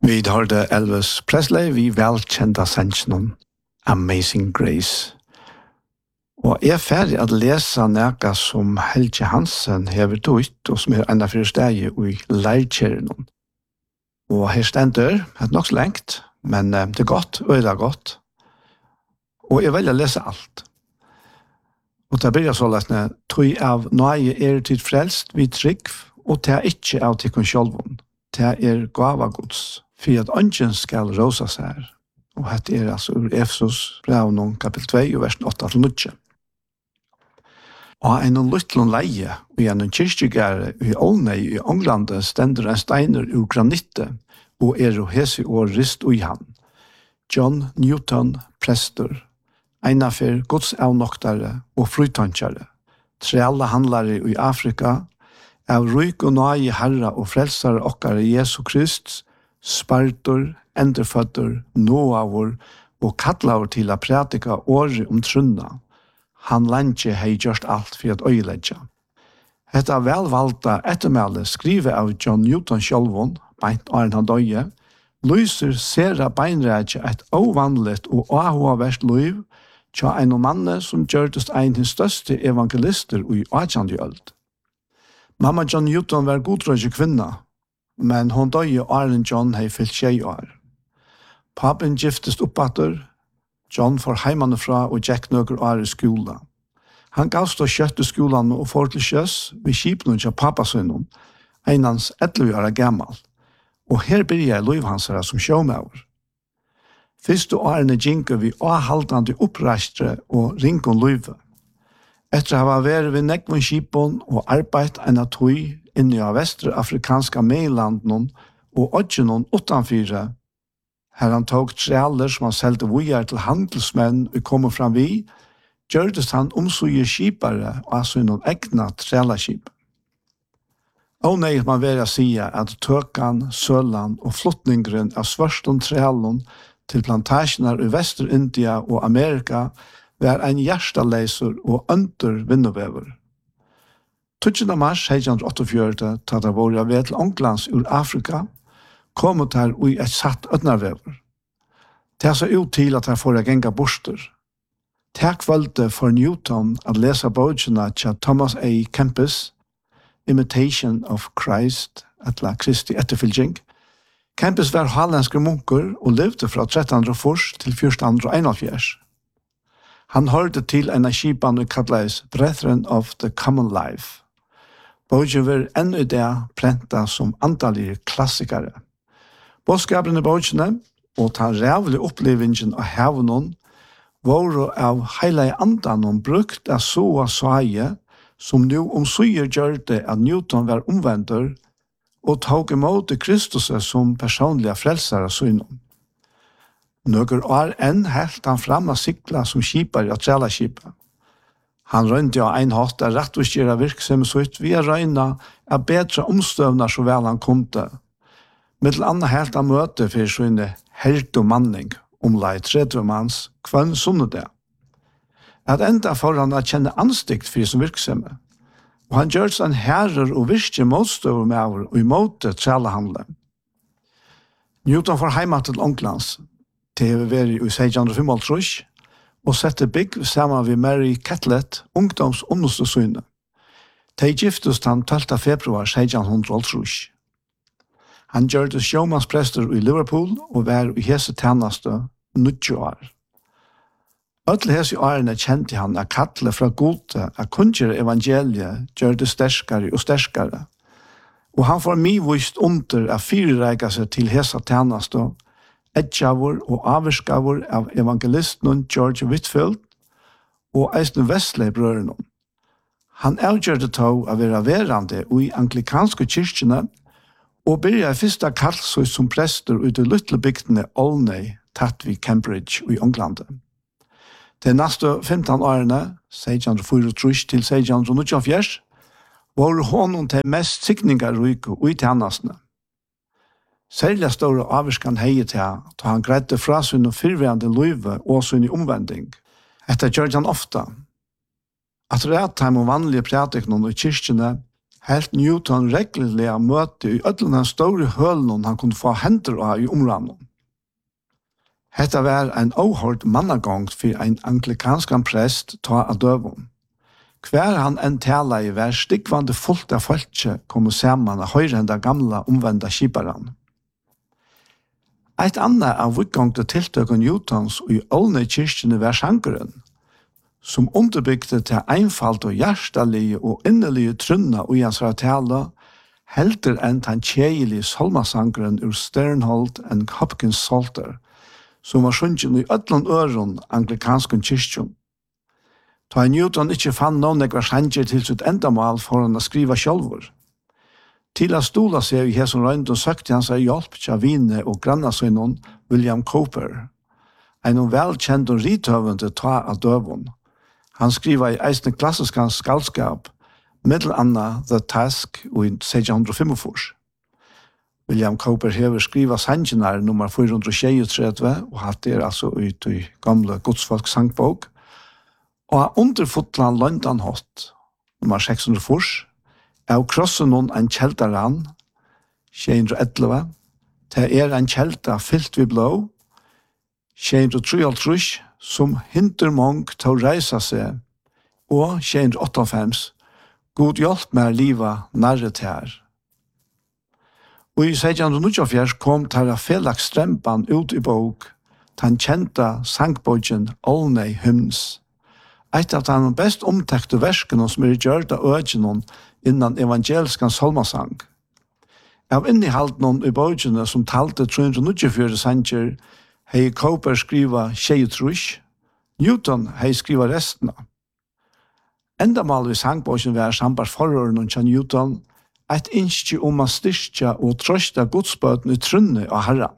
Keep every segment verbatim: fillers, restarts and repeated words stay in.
Vi hørte Elvis Presley, vi velkjente sannsjonen Amazing Grace. Og jeg er ferdig at lese noe som Helge Hansen har tøyt, og som er enda for steg i leirkjæren. Og her stender, det er nok så lengt, men det er godt, og det er godt. Og jeg velger å lese alt. Og det blir så løsne, tøy av nøye er tid frelst, vi trygg, og det er ikke av tikkun sjølven. Det er gava gods, for at ønsken skal råsa seg her. Og dette er altså ur Efesos brev noen kapitel to, og versen åtta til nio. Og en luttelen leie, og en kyrkjegare i Olnei i Ånglande stender en steiner ur granitte, og er og hesi og rist ui han. John Newton, prester, einafer Guds avnoktare og frutankjare, trealla handlare i Afrika, av ryk og nøye herra og frelsare okkare Jesu Krist, spartor, enderføtter, nåavur og kattlaver til å prætika året om trunna. Han lenge hei gjørst alt for at øyeledja. Hetta velvalta ettermæle skrive av John Newton sjølvon, beint åren han døye, lyser sera beinrætje et ovanligt og avhåverst liv tja en manne som gjørtest ein hins største evangelister i atjandi øld. Mamma John Newton var godrøyge kvinna, men hon døye åren John hei fyllt tjei år. Papen giftest oppatter, John får heimane fra og Jack nøkker år i skola. Han gavst og kjøtte skolan og får til sjøs ved kipnum til papasønnen, einans elleve år gammal. Og her blir jeg løyvhansere som sjåmauer. Fyrste årene gjenker vi avhaldande oppreistre og ringon løyve. Etter å ha vært ved nekvun kipon og arbeid en av tog inni av vestre afrikanska meilanden og odgenon utanfyre, her han tog trealer som han selte vujar til handelsmenn og kommer fram vi, gjørdes han omsuje kipare og altså noen egna trealerskip. Og nei man vera sia at tøkan, sølan og flottningren av svørston trealon til plantasjoner i Vester-India og Amerika var en hjerteleiser og under vinnovever. tjuende mars nítjan áttaogfjøruti, da det var ved til Ånglands ur Afrika, kom ut her i et satt ødnarvever. Det så ut til at han får en genga borster. Det kvølte for Newton at lese bøkene til Thomas A. Kempis, Imitation of Christ, etla Kristi etterfylging. Kempis var hallandske munker og levde fra tretton hundre fors til fjorton hundre einogfjørs. Han hørte til en av skipene kallet Brethren of the Common Life. Bøkene var ennå i det plenta som antallige klassikere. Bådskapen i bøkene og ta rævlig opplevingen av hevnen var av hele andan brukt av så og saie som nu omsøyer gjør det at Newton var omvendt og tog imot Kristus som personlige frelsere synen. Nøkker år enn helt han fram av sikla som skipar i træleskipet. Han røynte av ein hatt av rettvisgjøre virksomhet så ut via røyna av bedre omstøvner så vel han kunde. Mittel anna helt av møte for sånne helt og manning omlai tredje manns kvann sunnede. At enda for han å kjenne anstikt for som virksomhet. Og han gjør seg en herrer og virke motstøver med over og imot trælehandelen. Newton får heima til Ånglands. Det har vært i sexton fifty-five, og sette bygg sammen med Mary Catlett, ungdoms understøsyne. De giftest han tolvte februar sexton trettitre. Han gjør det sjåmannsprester i Liverpool og var i hese tjeneste nitjo år. Øtle hese årene kjente han at kattle fra gode at kunngjøre evangeliet gjør det sterskere og sterskere. Og han får mye vist under at fyrirreika seg til hese tjeneste Edjavur og averskavur av evangelisten George Whitfield og eisen Wesley-brøren. Han avgjørte tog å være verande i anglikanske kyrkjene og begynte første kallsøys som prester ut i lytle bygdene Olney, tatt ved Cambridge i England. De neste femten årene, sexton fyrtiåtte til sexton nittioåtta, var honom til mest sikningarryke og i tjenestene. Særlig store avvirskan hei til da han greide fra sin fyrværende løyve og sin omvending. Etter gjør han ofta. At rett han og vanlige prætikene i kyrkjene helt Newton reglerlige møte i ødelen store hølen han kunne få henter av i området. Hetta var en åhørt mannagång for en anglikansk prest ta av døven. Hver han en tala i var stikvande fullt av folket kom sammen av høyrenda gamla omvenda kiparen. Et annet av utgangte tiltøk av Newtons og i ålne kyrkjene var sjankeren, som underbygde til einfalt og hjertelige og innelige trunna og hans tala, helter enn den kjegelige solmasangeren ur Sternhold and Hopkins Salter, som var sunget i ødlån øron anglikanskun kyrkjun. Ta Newton ikkje fann noen ekvar sanger til sitt endamal for han å skriva sjálfur. Til å stola seg i hesson røynd og søkte han seg hjelp til vine og grannasønnen William Cowper, en velkjent og rithøvende ta av døvun. Han skriva i eisne klassiska skaldskap, middel anna The Task og i sexton fyrtiofem. William Cowper hever skriva sangenar nummer fire hundre tjuetre og hatt det altså ut i gamle godsfolk sangbok, og underfotlan London Hot, nummer seks hundre fors, av krossen noen en kjeltaran, tjue elleve, til er en kjelta fyllt vi blå, tjue tre, som hinter mong til å reisa seg, og tjue åttiofem, god hjelp med liva nærre til her. Og i sexton nittiofjørs kom Tara Felix Strempan ut i bok, den kjenta sangbøkken Olney Hymns. Et av den best omtekte verskene som er gjørt av økene innan evangelskan solmasang. Av innehalden i bøkene som talte tre hundre nittiofire sanger, hei Cowper skriva tjuetre, Newton hei skriva resten. Endamal vi sangbøkken var sambart forhåren til Newton, et innskje om å styrke og trøste godsbøten i trunne av Herren.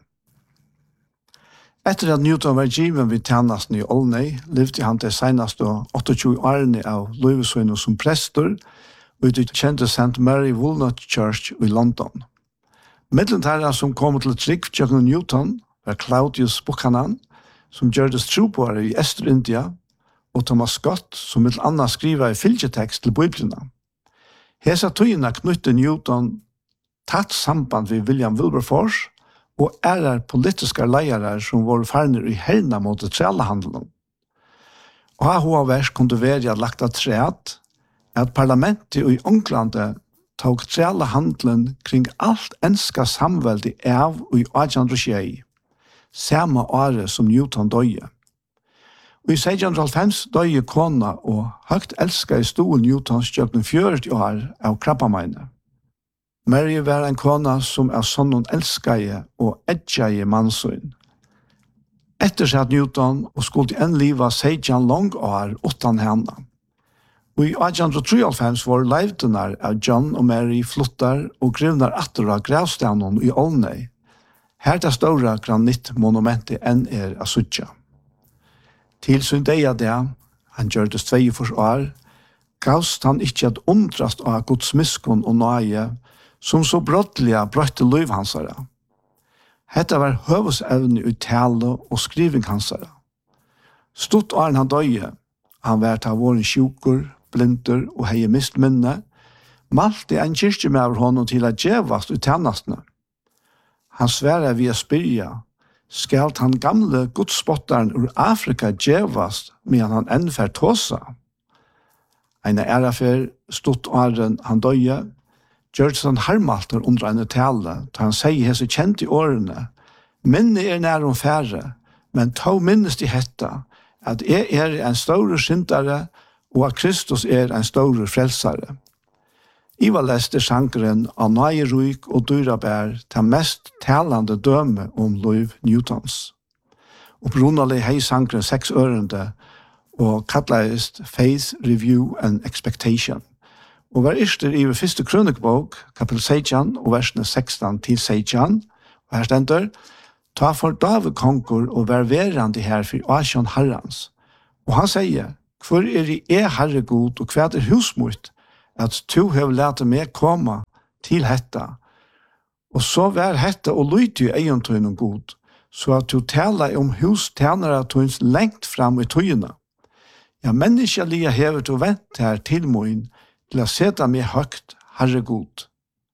Etter at Newton var given vid tjenesten i Olney, levde han til senest tjueåtte årene av Løyvesøyne som prester, og det kjente Saint Mary Walnut Church i London. Middeltæra som kom til trygg til Newton var Claudius Buchanan, som gjørdes trobare i Øster-India, og Thomas Scott, som mitt annet skriver i fylgjetekst til Bibelene. Hesa tøyina knytte Newton tatt samband ved William Wilberforce og er politiske leiere som var farner i herna mot trellehandelen. Og ha hoa vers kunne være lagt av treet at parlamentet i England tok trellehandelen kring alt enska samveldig av og i eighteen oh six, samme året som Newton døye. Og i sexton halvfems døye kona og høgt elska i stol Newtons kjøkken fjørt år av krabbameine. Mary var en kona som er sånn elskaje og edjaje mannsøyn. Etter seg Newton og skulle en liva sexton lang år utan henne. Og i eighteen three var leivdenar av John og Mary flottar og grivnar atter av gravstenen i Olney. Her det store granittmonumentet enn er av suttja. Til sin deg av det, han gjør det tvei for år, gavst han ikke at undrast av Guds miskun og nøye, som så brottelig brøtte liv hansara. Hetta var høvesevne ut tale og skriving hansara. Stort åren han døye, han var til våren sjukur, blinder og hei mist minne, malte en kyrkje med honom til at djevast ut tjernastene. Han svære via spyrja, skalt han gamle godspottaren ur Afrika djevast medan han ennfær tåsa. Eina ærafer stort åren han døye, gjørtes han harmalter under en tale, da han sier hese kjent i årene, minne er nær om færre, men ta minnes de hetta, at jeg er en større syndare, og at Kristus er en større frelsare. Iva leste sangren av nøyeruik og dyrabær til mest talande døme om Louis Newtons. Og brunali hei sangren seks ørende og kattleist Faith, Review and Expectation. Og var yster i første krønikbok, kapitel sexton og versene sexton til sexton, og her stender, ta for David konkur og vær verandi her for Asjon Herrans. Og han sier, hvor er i er herregod og hva er husmort, at to hev lete meg komme til hetta, og så vær hetta og lyti i egen tøyne god, så at du taler om hus tjenere tøyns lengt fram i tøyene. Ja, menneskelige hever til vent her til moen, til å sette meg høgt, Herregud.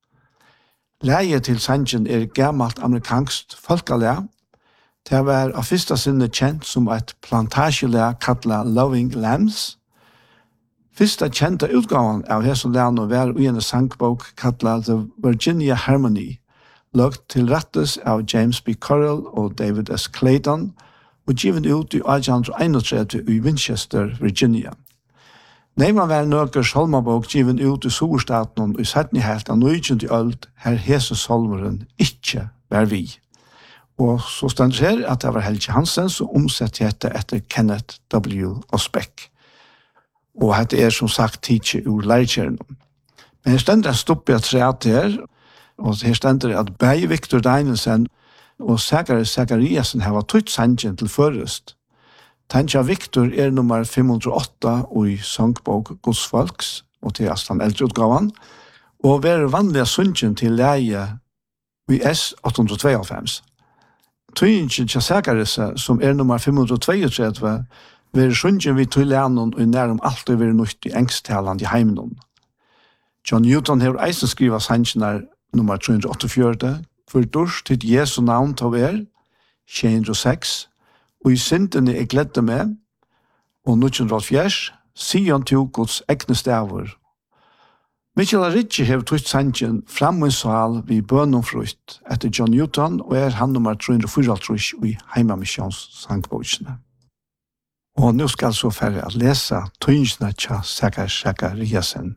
Leie til sangen er gammalt amerikanskt folkalæg. Det var av første sinne kjent som et plantasjelæg kallet Loving Lambs. Første kjente utgaven av hese lægen var i en sangbok kallet The Virginia Harmony, lagt til rettes av James B. Correll og David S. Clayton, og givet ut i eighteen thirty-one i Winchester, Virginia. Neiman var nøkker solmabok givet ut i Storstaten og i settende helt av nøytjent øld, her hese solmeren ikke var vi. Og så stendt her at det var Helge Hansen som omsett hette etter Kenneth W. Osbeck. Og hette er som sagt tidsi ur lærkjæren. Men her stendt er stoppet at treat her, og her stendt er at Bei Victor Deinelsen og Zacharias Zachariasen har tøtt sangen til først. Tanja Victor er nummer five hundred eight og i sangbok Godsfolks, og til den eldre utgaven, og var vanlige sungen til leie i S eight twenty-two. Tøyingen til Zacharias, som er nummer five hundred thirty-two, var sungen vi til leien og nærum alt og var nødt i engsttalende i heimen. John Newton har eisen skrivet sangen er nummer three hundred eighty-four, for dors til Jesu navn til er, one hundred six, og i syndene jeg gledde med, og nine hundred four, Sion til Guds egne stavur. Michael Ritchie har tøtt sangen fram i sal vi bønnomfrukt etter John Newton, og er han nummer three hundred four i Heimamisjons sangbøkene. Og nå skal så færre at lese tøyngsene til Zacharias Zachariasen.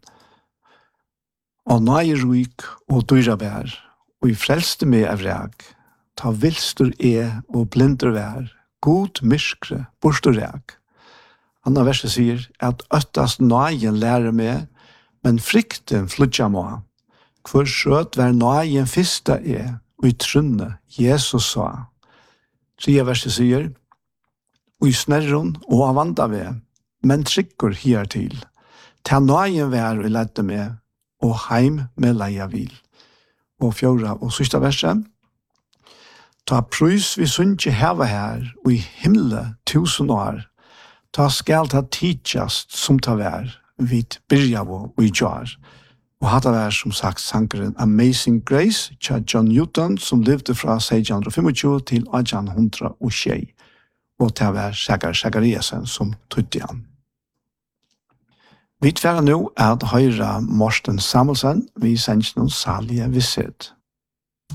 Og nøyeruik og dyrabær, og i frelste med av reg, ta vilstur e og blinder vær, god myskre, borstur reg. Anna verset sier at øttast nøyen lærer med, men frykten flutja må. Hvor skjøt var nøyen fyrsta e, og i trunne Jesus sa. Tredje verset sier, og i snerron og av vanda ved, men trykker her til. Ta nøyen vær og ledde med, og heim med leia vil. Og fjorda og sista verset, ta prøys vi sunnje heva her, og i himle tusen år, ta skal ta tidjast som ta vær, vid byrjavo og i jar. Og hatt av er som sagt sankeren Amazing Grace, tja John Newton, som levde fra sixteen twenty-five til eighteen oh six, og ta vær Zacharias Zachariasen som tødde han. Vi tverre nå er at høyre Morten Samuelsen, vi sender noen salige visshet.